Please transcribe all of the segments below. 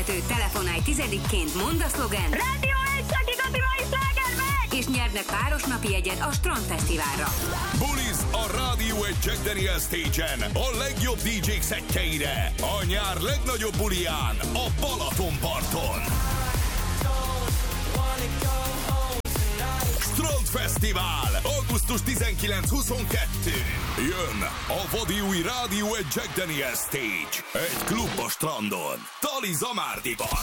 vezető telefonálj 10-ként, mondd a szlogen Rádió 1 csak igazi mai sláger meg! és nyerd meg páros napi jegyet a Strandfesztiválra. Buliz a Rádió 1 Jack Daniel Stage-en a legjobb DJ-k szettjeire a nyár legnagyobb buliján a Balatonparton. Strandfesztivál augusztus 19-22. Jön a vadi új Rádió 1 Jack Daniel Stage. Egy klub a strandon. Tali Zamárdiban.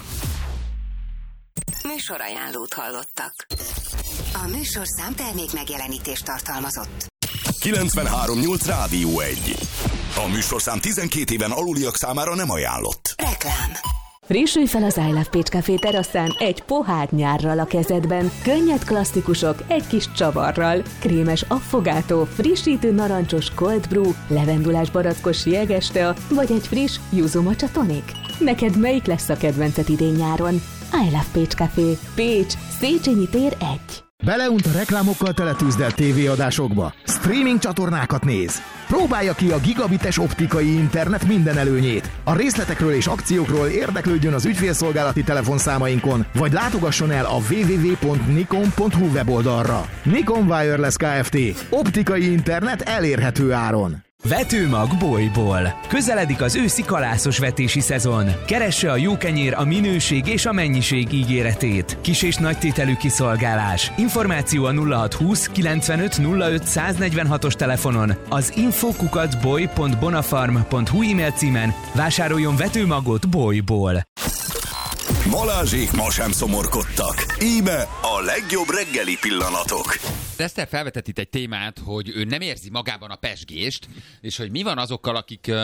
Műsorajánlót hallottak. A műsorszám termék megjelenítést tartalmazott. 93.8 Rádió 1. A műsorszám 12 éven aluliak számára nem ajánlott. Reklám. Frissülj fel az I Love Pécs Café teraszán egy pohár nyárral a kezedben. Könnyed klasszikusok egy kis csavarral. Krémes affogátó, frissítő narancsos cold brew, levendulás barackos jegestea, vagy egy friss yuzu matcha tonic. Neked melyik lesz a kedvenced idén-nyáron? I Love Pécs Café. Pécs, Széchenyi tér 1. Beleunt a reklámokkal teletűzdelt tévéadásokba. Streaming csatornákat néz. Próbálja ki a gigabites optikai internet minden előnyét. A részletekről és akciókról érdeklődjön az ügyfélszolgálati telefonszámainkon, vagy látogasson el a www.nikon.hu weboldalra. Nikon Wireless Kft. Optikai internet elérhető áron. Vetőmag Bolyból. Közeledik az őszi kalászos vetési szezon. Keresse a jó kenyér a minőség és a mennyiség ígéretét. Kis és nagy tételű kiszolgálás. Információ a 0620 95 05 146-os telefonon, az info@boly.bonafarm.hu e-mail címen. Vásároljon vetőmagot Bolyból. Balázsék ma sem szomorkodtak. Íme a legjobb reggeli pillanatok. Eszter felvetett itt egy témát, hogy ő nem érzi magában a pezsgést, és hogy mi van azokkal,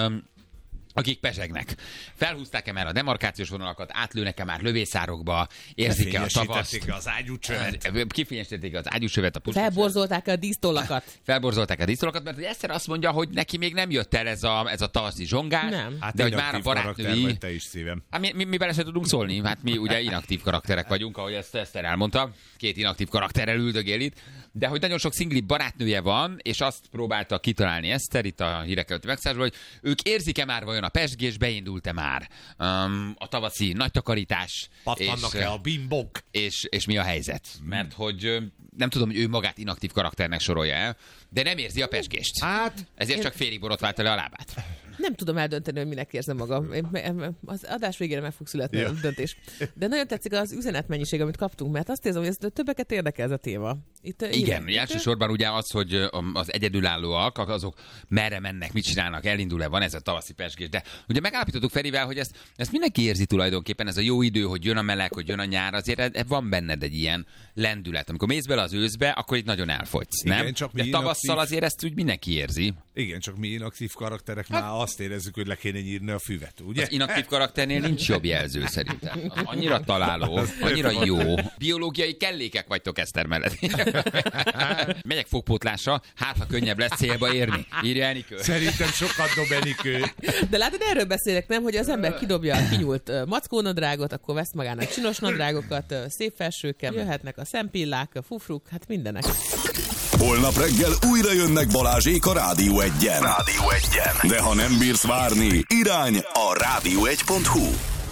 akik pezsegnek. Felhúzták-e már a demarkációs vonalakat, átlőnek-e már lövészárokba, érzik-e a tavaszt? Az ágyúcsövet. Kifényesítették az ágyúcsövet, a pusztus. Felborzolták-e a dísztollakat? Felborzolták a dísztollakat, mert Eszter azt mondja, hogy neki még nem jött el ez a tavaszi zsongás. Nem. Hát de hogy már a barátnői... Te is szívem. Hát mi bele se tudunk szólni, hát mi ugye inaktív karakterek vagyunk, ahogy ezt Eszter elmondta. 2 inaktív karakterrel üldögél itt. De hogy nagyon sok szingli barátnője van, és azt próbálta kitalálni Eszter itt a hírek előtti megszállásból, hogy ők érzik-e már vajon a pezsgés, beindult-e már a tavaszi nagy takarítás. Pattannak-e a bimbok? És mi a helyzet? Mert hogy nem tudom, hogy ő magát inaktív karakternek sorolja el, de nem érzi a pezsgést. Hát, ezért csak félig borotválta le a lábát. Nem tudom eldönteni, hogy minek érzem magam. Az adás végére meg fog születni a döntés. De nagyon tetszik az üzenetmennyiség, amit kaptunk, mert azt érzem, hogy ez többeket érdekel ez a téma. Igen, elsősorban ugye az, hogy az egyedülállóak, azok merre mennek, mit csinálnak, elindul-e, van ez a tavaszi pezsgés. De ugye megállapítottuk Ferivel, hogy ezt mindenki érzi tulajdonképpen, ez a jó idő, hogy jön a meleg, hogy jön a nyár, azért van benned egy ilyen lendület. Amikor mész bele az őszbe, akkor itt nagyon elfogysz, nem? Igen, csak de tavasszal azért ezt úgy mindenki érzi. Igen, csak mi inaktív karakterek már azt érezzük, hogy le kéne nyírni a füvet, ugye? Az inaktív karakternél nincs jobb jelző szerintem. Annyira találó, annyira jó. Biológiai kellékek vagytok Eszter mellett. Megyek fogpótlásra, hát ha könnyebb lesz célba érni. Írja Enikő. Szerintem sokat dob Enikő. De látod, erről beszélek, nem? Hogy az ember kidobja a kinyúlt mackónadrágot, akkor vesz magának csinos nadrágokat, szép felsőkkel, jöhetnek a szempillák, a fufruk, hát mindenek. Holnap reggel újra jönnek Balázsék a Rádió 1-en. Rádió 1-en. De ha nem bírsz várni, irány a rádió1.hu.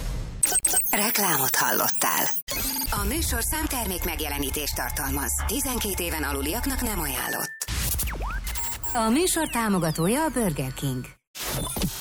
Reklámot hallottál. A műsorszám termék megjelenítést tartalmaz. 12 éven aluliaknak nem ajánlott. A műsor támogatója a Burger King.